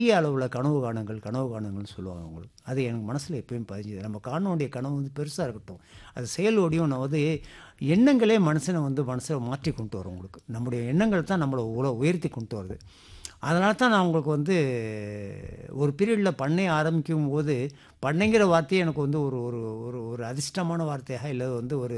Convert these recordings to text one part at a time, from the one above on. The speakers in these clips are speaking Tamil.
பெரிய அளவில் கனவு காணுங்கள்னு சொல்லுவாங்க அவங்களுக்கு. அது எனக்கு மனசில் எப்பயும் பதிஞ்சுது. நம்ம காண வேண்டிய கனவு வந்து பெருசாக இருக்கட்டும், அது செயல் வடிவம் வந்து எண்ணங்களே மனசை மாற்றி கொண்டு வரும் உங்களுக்கு. நம்முடைய எண்ணங்கள் தான் நம்மளை உயர்த்தி கொண்டு வருது. அதனால தான் நான் உங்களுக்கு வந்து ஒரு பீரியடில் பண்ணை ஆரம்பிக்கும் போது பண்ணைங்கிற வார்த்தையே எனக்கு வந்து ஒரு ஒரு ஒரு ஒரு அதிர்ஷ்டமான வார்த்தையாக, இல்லை வந்து ஒரு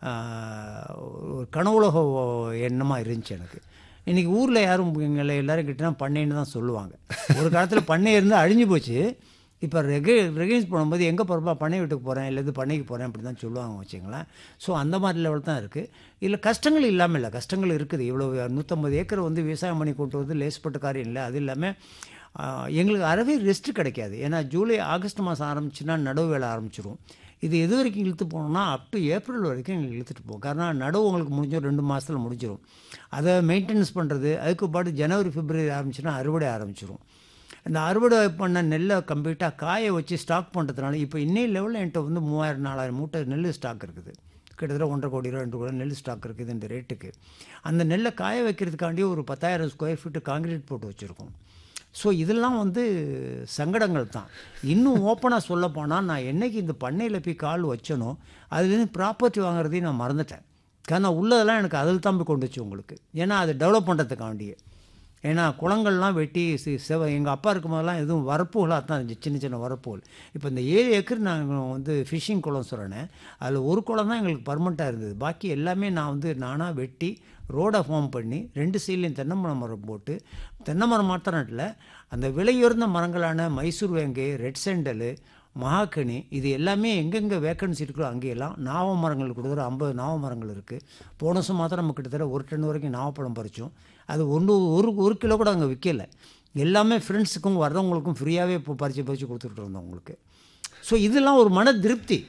ஒரு கனவுலக எண்ணமாக இருந்துச்சு எனக்கு. இன்றைக்கி ஊரில் யாரும் எங்களை எல்லோரும் கிட்டனா பண்ணைன்னு தான் சொல்லுவாங்க. ஒரு காலத்தில் பண்ணை இருந்து அழிஞ்சு போச்சு. இப்போ ரெகனைஸ் பண்ணும்போது எங்கே போகிறப்பா பண்ணை வீட்டுக்கு போகிறேன், இல்லை இது பண்ணைக்கு போகிறேன் அப்படி தான் சொல்லுவாங்க வச்சுங்களேன். ஸோ அந்த மாதிரி லெவல் தான் இருக்குது. இதில் கஷ்டங்கள் இல்லாமல் இல்லை, கஷ்டங்கள் இருக்குது. இவ்வளோ 150 ஏக்கர் வந்து விவசாயம் பண்ணி கொண்டு வந்து லேஸ்பட்ட காரியம் இல்லை. அது இல்லாமல் எங்களுக்கு அறவே ரெஸ்ட்டு கிடைக்காது. ஏன்னா ஜூலை ஆகஸ்ட் மாதம் ஆரம்பிச்சுன்னா நடவு வேலை ஆரம்பிச்சிடும். இது எது வரைக்கும் இழுத்து போனோம்னா அப் டு ஏப்ரல் வரைக்கும் எங்களுக்கு இழுத்துட்டு போகும். காரணம் நடவு உங்களுக்கு முடிஞ்சிடும், 2 மாதத்தில் முடிஞ்சிடும். அதை மெயின்டெனன்ஸ் பண்ணுறது, அதுக்கு பாட்டு ஜனவரி பிப்ரவரி ஆரம்பிச்சுன்னா அறுவடை ஆரம்பிச்சிடும். இந்த அறுவடை பண்ண நெல்லை கம்ப்ளீட்டாக காய வச்சு ஸ்டாக் பண்ணுறதுனால இப்போ இன்னைய லெவலில் என்கிட்ட வந்து 3000-4000 மூட்டை நெல் ஸ்டாக் இருக்குது. கிட்டத்தட்ட 1.5 கோடி ரூபா 2 கோடி நெல் ஸ்டாக் இருக்குது இந்த ரேட்டுக்கு. அந்த நெல்லை காய வைக்கிறதுக்காண்டி ஒரு 10,000 ஸ்கொயர் ஃபீட்டு காங்கிரீட் போட்டு வச்சுருக்கோம். ஸோ இதெல்லாம் வந்து சங்கடங்கள் தான். இன்னும் ஓப்பனாக சொல்லப்போனால், நான் என்றைக்கு இந்த பண்ணையில் போய் கால் வச்சனோ அதுலேருந்து ப்ராப்பர்ட்டி வாங்குறதையும் நான் மறந்துட்டேன். காரணம் உள்ளதெல்லாம் எனக்கு அதில் தான் போய் கொண்டு வச்சு உங்களுக்கு. ஏன்னா அது டெவலப் பண்ணுறதுக்காண்டியே. ஏன்னா குளங்கள்லாம் வெட்டி எங்கள் அப்பா இருக்கும் போதெல்லாம் எதுவும் வரப்புகளாக தான் இருந்துச்சு, சின்ன சின்ன வரப்புகள். இப்போ இந்த 7 ஏக்கர் நாங்கள் வந்து ஃபிஷிங் குளம் சொல்கிறேன், அதில் ஒரு குளம் தான் எங்களுக்கு பர்மனெண்ட்டாக இருந்தது. பாக்கி எல்லாமே நான் வந்து நானாக வெட்டி ரோடை ஃபார்ம் பண்ணி 2 சைட்லேயும் தென்னை மரம் போட்டு, தென்னை மரம் மாத்திரம் இல்லை, அந்த விலையுயர்ந்த மரங்களான மைசூர் வேங்கை, ரெட் செண்டலு, மகாக்கனி, இது எல்லாமே எங்கெங்கே வேக்கன்சி இருக்கோ அங்கேயெல்லாம் நாவ மரங்கள் கிட்டத்தட்ட 50 நாவ மரங்கள் இருக்குது. போன வருஷம் மாத்திரம் நம்ம கிட்டத்தட்ட 1 டன் வரைக்கும் நாவப்பழம் பறித்தோம். அது ஒரு கிலோ கூட அங்கே விற்கலை. எல்லாமே ஃப்ரெண்ட்ஸுக்கும் வர்றவங்களுக்கும் ஃப்ரீயாகவே இப்போ பறித்து கொடுத்துட்டு இருந்தோம் உங்களுக்கு. ஸோ இதெல்லாம் ஒரு மன திருப்தி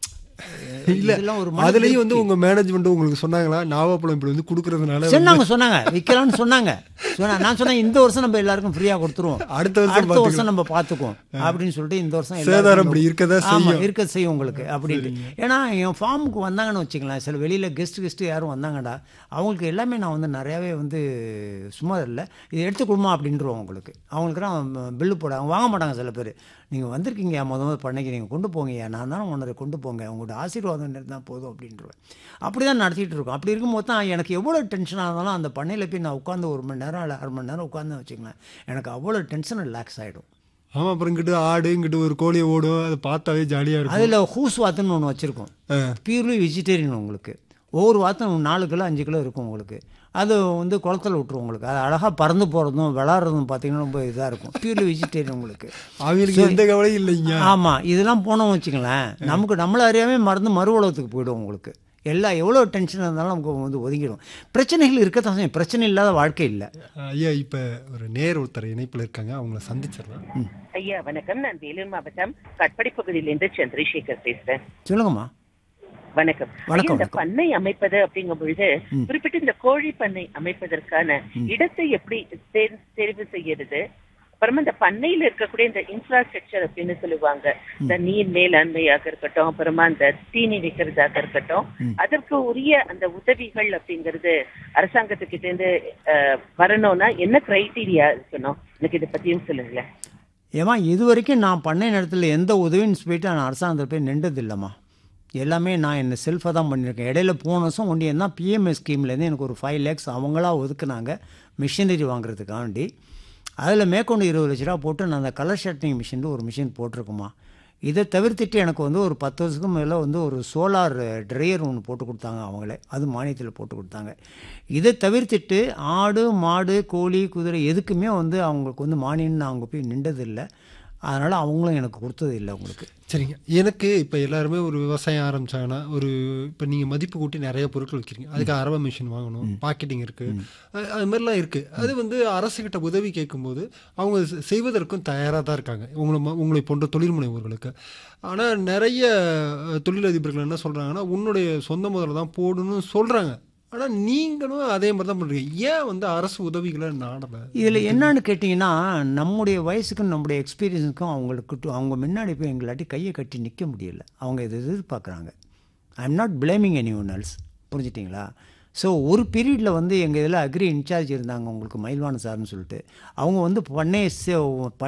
இல்லை. அதுலேயும் வந்து உங்கள் மேனேஜ்மெண்ட்டு உங்களுக்கு சொன்னாங்களா, நாவப்பழம் இப்படி வந்து கொடுக்குறதுனால? சொன்னாங்க விற்கலாம்னு சொன்னாங்க. நான் சொன்னேன் இந்த வருஷம் நம்ம எல்லாருக்கும் ஃப்ரீயாக கொடுத்துருவோம், அடுத்த வருஷம் நம்ம பார்த்துக்குவோம் அப்படின்னு சொல்லிட்டு இந்த வருஷம் இருக்க செய்யும் உங்களுக்கு அப்படின்ட்டு. ஏன்னா என் ஃபார்முக்கு வந்தாங்கன்னு வச்சுக்கலாம், சில வெளியில் கெஸ்ட்டு யாரும் வந்தாங்கடா, அவங்களுக்கு எல்லாமே நான் வந்து நிறையாவே வந்து சும்மா இல்லை, இதை எடுத்து கொடுமா அப்படின்றோம் உங்களுக்கு. அவங்களுக்குலாம் பில்லு போட அவங்க வாங்க மாட்டாங்க. சில பேர் நீங்கள் வந்திருக்கீங்க முதல் பண்ணைக்கு, நீங்கள் கொண்டு போங்கய்யா, நான் தானே ஒன்றரை கொண்டு போங்க, உங்களோட ஆசீர்வாதம் தான் போதும் அப்படின்றவேன். அப்படி தான் நடத்திட்டு இருக்கோம். அப்படி இருக்கும்போது தான் எனக்கு எவ்வளோ டென்ஷனாக இருந்தாலும் அந்த பண்ணையில் போய் நான் உட்காந்து 1 மணி நேரம் இல்லை 1/2 மணி நேரம் உட்காந்து வச்சுக்கலாம், எனக்கு அவ்வளோ டென்ஷன் ரிலாக்ஸ் ஆகிடும். ஆமாம். அப்புறம் இங்கிட்டு ஆடு, இங்கிட்டு ஒரு கோழியை ஓடும், அதை பார்த்தாவே ஜாலியாக இருக்கும். அதில் ஹூஸ் வாத்துன்னு ஒன்று வச்சுருக்கோம், பியூர்லி வெஜிடேரியன் உங்களுக்கு. ஒவ்வொரு வாத்தும் 4 கிலோ 5 கிலோ இருக்கும் உங்களுக்கு. அது வந்து குளத்தில் விட்டுரும் உங்களுக்கு. அது அழகாக பறந்து போகிறதும் விளாட்றதும் பார்த்தீங்கன்னா ரொம்ப இதாக இருக்கும். பியூர்லி வெஜிடேரியன் உங்களுக்கு. அவங்களுக்கு எந்த கவலையும் இல்லைங்க. ஆமாம். இதெல்லாம் போனோம் வச்சுங்களேன், நம்மளை அறியாமே மறு உலகத்துக்கு போய்டும் உங்களுக்கு. எவ்வளோ டென்ஷன் இருந்தாலும் நமக்கு வந்து ஒதுங்கிடும். பிரச்சனைகள் இருக்கத்தான் செய்யும், பிரச்சனை இல்லாத வாழ்க்கை இல்லை. ஐயா, இப்போ ஒரு ஒருத்தர் இணைப்பில் இருக்காங்க, அவங்கள சந்திச்சிடலாம். ஐயா வணக்கம், நான் வேலூர் மாவட்டம் கட்படி பகுதியிலேருந்து சந்திரசேகர் பேசுகிறேன். சொல்லுங்கம்மா. வணக்கம். இந்த பண்ணை அமைப்பது அப்படிங்கும் பொழுது குறிப்பிட்ட இந்த கோழி பண்ணை அமைப்பதற்கான இடத்தை எப்படி தேர்வு செய்யறது, அப்புறமா இந்த பண்ணையில இருக்கக்கூடிய இந்த இன்ஃப்ராஸ்ட்ரக்சர் அப்படின்னு சொல்லுவாங்க, இந்த நீர் மேலாண்மையாக இருக்கட்டும், அப்புறமா இந்த தீனி வைக்கிறதாக இருக்கட்டும், அதற்கு உரிய அந்த உதவிகள் அப்படிங்கிறது அரசாங்கத்துக்கிட்ட இருந்து வரணும்னா என்ன கிரைட்டீரியா இருக்கணும், எனக்கு இதை பத்தியும் சொல்லுங்களேன். ஏமா இது வரைக்கும் நான் பண்ணை நேரத்தில் எந்த உதவின்னு போயிட்டு நான் அரசாங்கத்தில் போய் நின்றது இல்லைம்மா. எல்லாமே நான் என்ன செல்ஃபாக தான் பண்ணியிருக்கேன். இடையில போன வருஷம் ஒன்று என்ன பிஎம்எஸ் ஸ்கீம்லேருந்து எனக்கு ஒரு 5 lakhs அவங்களா ஒதுக்குனாங்க மிஷினரி வாங்குறதுக்காண்டி. அதில் மேற்கொண்டு 20 லட்ச ரூபா போட்டு நான் அந்த கலர் ஷர்ட்டிங் ஒரு மிஷின் போட்டிருக்குமா. இதை தவிர்த்துட்டு எனக்கு வந்து ஒரு 10 வருஷத்துக்கு மேலே வந்து ஒரு சோலார் ட்ரையர் ஒன்று போட்டு கொடுத்தாங்க அவங்களே, அது மானியத்தில் போட்டு கொடுத்தாங்க. இதை தவிர்த்துட்டு ஆடு மாடு கோழி குதிரை எதுக்குமே வந்து அவங்களுக்கு வந்து மானியம்னு அவங்க போய் நின்றதில்லை. அதனால் அவங்களும் எனக்கு கொடுத்தது இல்லை உங்களுக்கு. சரிங்க. எனக்கு இப்போ எல்லாருமே ஒரு விவசாயம் ஆரம்பித்தாங்கன்னா இப்போ நீங்கள் மதிப்பு கூட்டி நிறைய பொருட்கள் வைக்கிறீங்க, அதுக்கு அரவை மிஷின் வாங்கணும், பாக்கெட்டிங் இருக்குது, அது மாதிரிலாம் இருக்குது. அது வந்து அரசுக்கிட்ட உதவி கேட்கும்போது அவங்க செய்வதற்கும் தயாராக தான் இருக்காங்க, உங்களை போன்ற தொழில் முனைவோர்களுக்கு. ஆனால் நிறைய தொழிலதிபர்கள் என்ன சொல்கிறாங்கன்னா, உன்னுடைய சொந்த முதல்ல தான் போடணும்னு சொல்கிறாங்க. ஆனால் நீங்களும் அதே மாதிரி தான் பண்ணுறீங்க, ஏன் வந்து அரசு உதவிகளை நாடலை? இதில் என்னன்னு கேட்டிங்கன்னா, நம்முடைய வயசுக்கும் நம்முடைய எக்ஸ்பீரியன்ஸுக்கும் அவங்க முன்னாடி போய் எங்களாட்டி கையை கட்டி நிற்க முடியல. அவங்க இதை எதிர்பார்க்குறாங்க. I am not blaming any one else, புரிஞ்சிட்டிங்களா? So ஒரு பீரியடில் வந்து எங்கள் இதில் அக்ரி இன்சார்ஜ் இருந்தாங்க உங்களுக்கு மயில்வாணன் சார்னு சொல்லிட்டு. அவங்க வந்து பண்ணைய